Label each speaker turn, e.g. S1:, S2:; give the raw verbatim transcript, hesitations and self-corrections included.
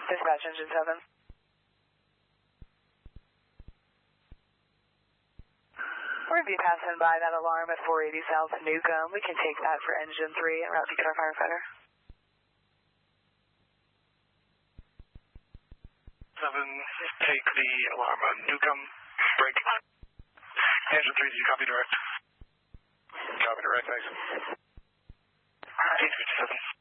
S1: Dispatch engine seven. We're going to be passing by that alarm at four eighty South Newcomb. We can take that for engine three and route you to our firefighter.
S2: seven, take the alarm on Newcomb. Break. Engine three, do you copy direct? Copy direct, thanks. eight fifty-seven.